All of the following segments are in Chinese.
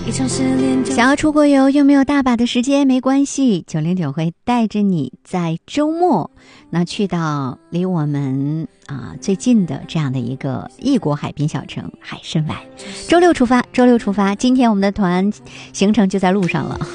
想要出国游又没有大把的时间，没关系，909会带着你在周末去到离我们最近的这样的一个异国海滨小城海参崴。周六出发，今天我们的团行程就在路上了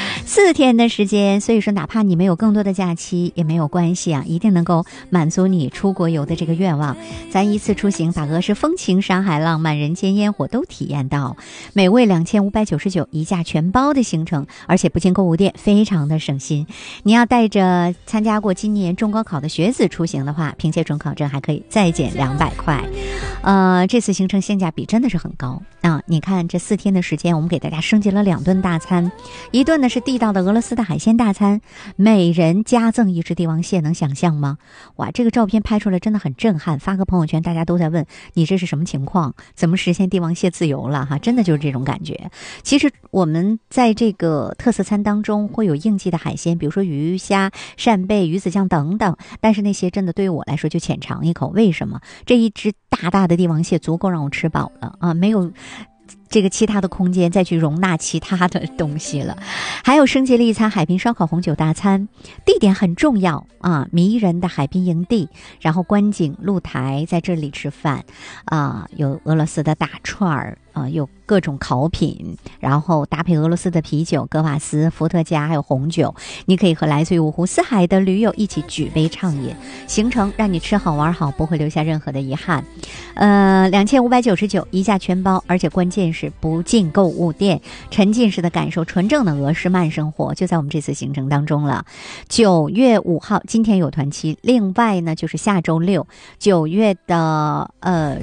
，4天的时间，所以说哪怕你没有更多的假期也没有关系一定能够满足你出国游的这个愿望。咱一次出行把俄式风情、山海浪漫、人间烟火都体验到，每位2599，一价全包的行程，而且不进购物店，非常的省心。你要带着参加过今年中高考的学子出行的话，凭借准考证还可以再减200块。这次行程性价比真的是很高你看这4天的时间，我们给大家升级了2顿大餐，一顿呢是地道的俄罗斯的海鲜大餐，每人加赠1只帝王蟹，能想象吗？哇，这个照片拍出来真的很震撼，发个朋友圈大家都在问你这是什么情况，怎么实现帝王蟹自由了真的就是这种感觉。其实我们在这个特色餐当中会有应季的海鲜，比如说鱼虾、扇贝、鱼子酱等等，但是那些真的对于我来说就浅尝一口。为什么？这一只大大的帝王蟹足够让我吃饱了没有这个其他的空间再去容纳其他的东西了。还有升级了一餐海滨烧烤红酒大餐，地点很重要迷人的海滨营地，然后观景露台，在这里吃饭有俄罗斯的大串儿有各种烤品，然后搭配俄罗斯的啤酒、格瓦斯、伏特加还有红酒，你可以和来自于五湖四海的驴友一起举杯畅饮，行程让你吃好玩好，不会留下任何的遗憾。2599，一价全包，而且关键是不进购物店，沉浸式的感受纯正的俄式慢生活，就在我们这次行程当中了。9月5号今天有团期，另外呢就是下周六9月的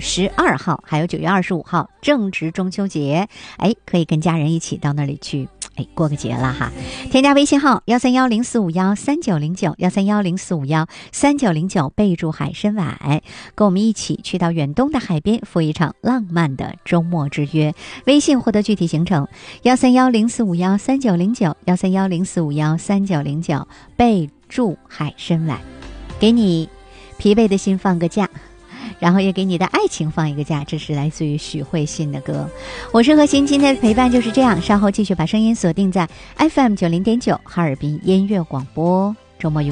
12号还有9月25号正值中秋节，可以跟家人一起到那里去过个节了哈。添加微信号13104513909，13104513909，备注海参崴，跟我们一起去到远东的海边赴一场浪漫的周末之约。微信获得具体行程13104513909，13104513909，备注海参崴，给你疲惫的心放个假，然后也给你的爱情放一个假。这是来自于许慧欣的歌。我是何欣，今天的陪伴就是这样，稍后继续把声音锁定在 FM 90.9哈尔滨音乐广播。周末愉快。